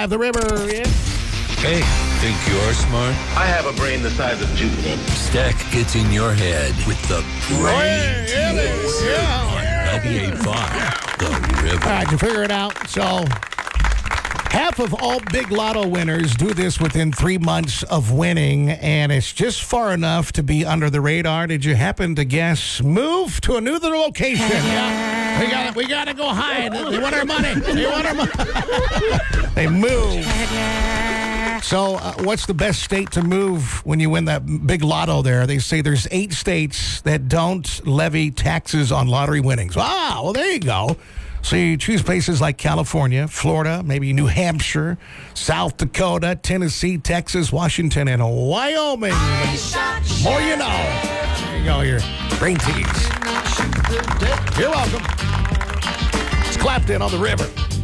105.5 The River. Yeah. Hey, think you're smart? I have a brain the size of Jupiter. Stack gets in your head with the brain tease on 98.5 The River. All right, you figure it out. So, half of all Big Lotto winners do this within 3 months of winning, and it's just far enough to be under the radar. Did you happen to guess? Move to a new location. Yeah, we got to go hide. They want our money. They move. So, what's the best state to move when you win that Big Lotto there? They say there's 8 states that don't levy taxes on lottery winnings. Ah, well, there you go. So you choose places like California, Florida, maybe New Hampshire, South Dakota, Tennessee, Texas, Washington, and Wyoming. More you know. There you go, your brain tease. You're welcome. It's Clapton on the River.